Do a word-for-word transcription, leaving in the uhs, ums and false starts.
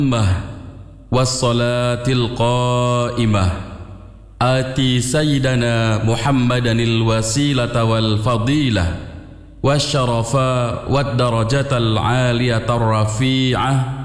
والصلاة القائمة آتي سيدنا محمدا الوسيلة والفضيلة والشرف والدرجة العالية الرفيعة